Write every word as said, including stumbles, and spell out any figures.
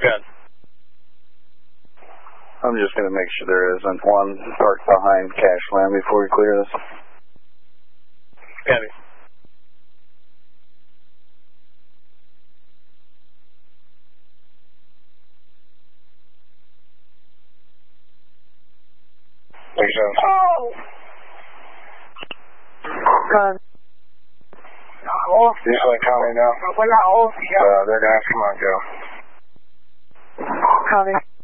Good. I'm just going to make sure there isn't one parked behind cash land before we clear this. Copy. Makes sense. Oh! Good. Eastland County now. We're not off. Uh, they're going to have to come on, Joe. Copy.